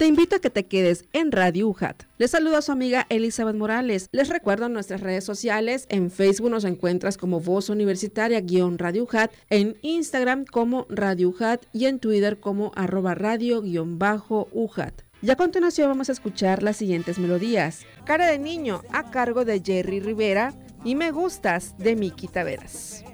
Te invito a que te quedes en Radio UJAT. Les saluda a su amiga Elizabeth Morales. Les recuerdo nuestras redes sociales. En Facebook nos encuentras como Voz Universitaria-Radio UJAT, en Instagram como Radio UJAT y en Twitter como @radio_UJAT. Y a continuación vamos a escuchar las siguientes melodías. Cara de niño a cargo de Jerry Rivera y Me gustas de Miki Taveras.